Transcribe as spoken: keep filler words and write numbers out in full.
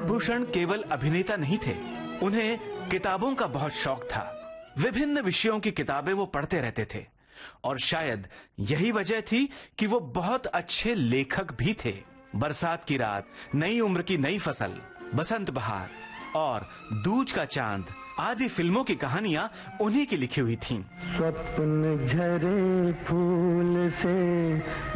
विराट भूषण केवल अभिनेता नहीं थे, उन्हें किताबों का बहुत शौक था। विभिन्न विषयों की किताबें वो पढ़ते रहते थे और शायद यही वजह थी कि वो बहुत अच्छे लेखक भी थे। बरसात की रात, नई उम्र की नई फसल, बसंत बहार और दूज का चांद आदि फिल्मों की कहानियां उन्हीं की लिखी हुई थीं। स्वप्न झरे फूल से